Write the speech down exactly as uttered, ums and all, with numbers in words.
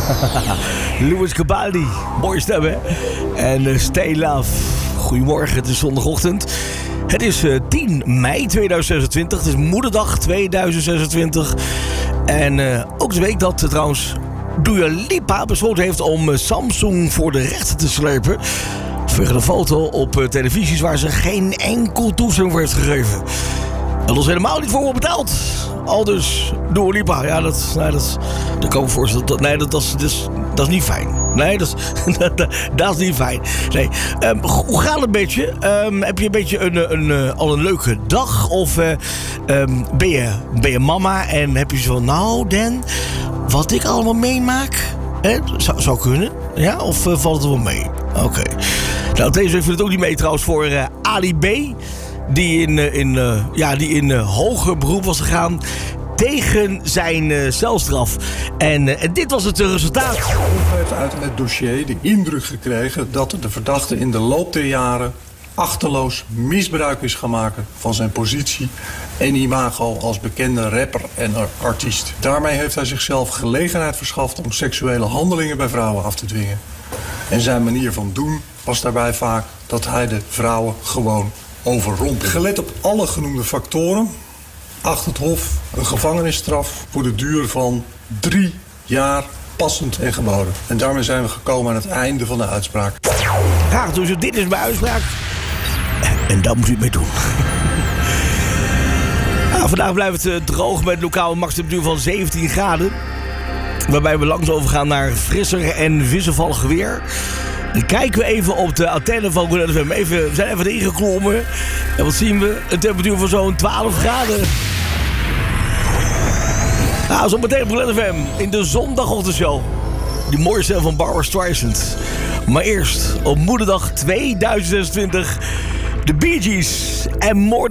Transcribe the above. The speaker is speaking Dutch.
Louis Capaldi, mooie stem hè. En uh, Stay Love. Goedemorgen, het is zondagochtend. Het is uh, tien mei tweeduizend zesentwintig. Het is moederdag tweeduizend zesentwintig. En uh, ook de week dat uh, trouwens Dua Lipa besloten heeft om uh, Samsung voor de rechter te slepen. Vanwege een foto op uh, televisies waar ze geen enkel toestemming voor heeft gegeven. En dat is helemaal niet voor me betaald. Al dus Dua Lipa. Ja, dat, nee, dat, dat kan ik me voorstellen. Dat, nee, dat, dat, is, dat, is, dat is niet fijn. Nee, dat is, dat, dat is niet fijn. Nee. Um, hoe gaat het een beetje? Um, heb je een beetje een, een, een, al een leuke dag? Of uh, um, ben, je, ben je mama en heb je zo van... Nou, Dan, wat ik allemaal meemaak... Hè, zou, zou kunnen. Ja? Of uh, valt het er wel mee? Oké. Okay. Nou, deze week viel het ook niet mee trouwens voor uh, Ali B... Die in, in, uh, ja, die in uh, hoger beroep was gegaan tegen zijn uh, celstraf. En, uh, en dit was het resultaat. De Hof heeft uit het dossier de indruk gekregen dat de verdachte in de loop der jaren achterloos misbruik is gemaakt van zijn positie en imago als bekende rapper en artiest. Daarmee heeft hij zichzelf gelegenheid verschaft om seksuele handelingen bij vrouwen af te dwingen. En zijn manier van doen was daarbij vaak dat hij de vrouwen gewoon overrompelen. Gelet op alle genoemde factoren acht het Hof een gevangenisstraf voor de duur van drie jaar passend en geboden. En daarmee zijn we gekomen aan het einde van de uitspraak. Graag, dus dit is mijn uitspraak. En daar moet u het mee doen. Nou, vandaag blijft het droog met lokaal maximumduur van zeventien graden. Waarbij we langs overgaan naar frisser en wisselvallig weer. Dan kijken we even op de antenne van Good F M. Even, we zijn even erin geklommen. En wat zien we? Een temperatuur van zo'n twaalf graden. Nou, zo meteen op Good F M. In de zondagochtendshow. Die mooie stem van Barbra Streisand. Maar eerst, op moederdag tweeduizend zesentwintig. De Bee Gees en More.